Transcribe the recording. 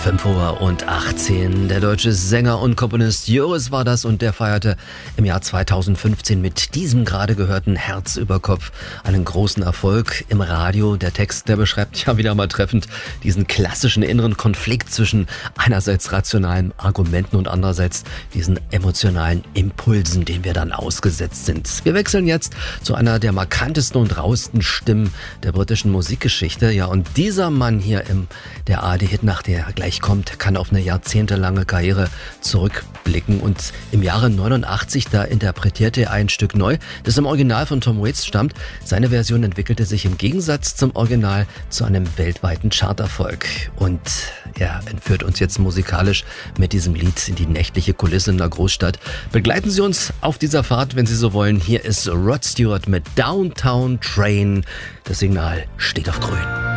5:18 Uhr. Der deutsche Sänger und Komponist Joris war das und der feierte im Jahr 2015 mit diesem gerade gehörten Herz über Kopf einen großen Erfolg im Radio. Der Text, der beschreibt ja wieder mal treffend diesen klassischen inneren Konflikt zwischen einerseits rationalen Argumenten und andererseits diesen emotionalen Impulsen, denen wir dann ausgesetzt sind. Wir wechseln jetzt zu einer der markantesten und rauesten Stimmen der britischen Musikgeschichte. Ja, und dieser Mann hier der ARD-Hitnacht, der gleich kommt, kann auf eine jahrzehntelange Karriere zurückblicken. Und im Jahre 89, da interpretierte er ein Stück neu, das im Original von Tom Waits stammt. Seine Version entwickelte sich im Gegensatz zum Original zu einem weltweiten Charterfolg. Und er entführt uns jetzt musikalisch mit diesem Lied in die nächtliche Kulisse in der Großstadt. Begleiten Sie uns auf dieser Fahrt, wenn Sie so wollen. Hier ist Rod Stewart mit Downtown Train. Das Signal steht auf grün.